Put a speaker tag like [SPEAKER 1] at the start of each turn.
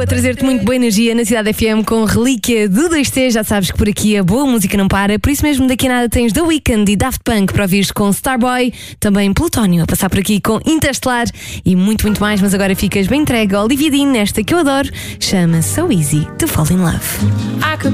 [SPEAKER 1] a trazer-te muito boa energia na Cidade FM com Relíquia do 2T. Já sabes que por aqui a boa música não para. Por isso mesmo, daqui a nada tens The Weeknd e Daft Punk para ouvires com Starboy. Também Plutónio a passar por aqui com Interstellar e muito, muito mais. Mas agora ficas bem entregue ao Olivia Dean nesta que eu adoro. Chama So Easy to Fall in Love.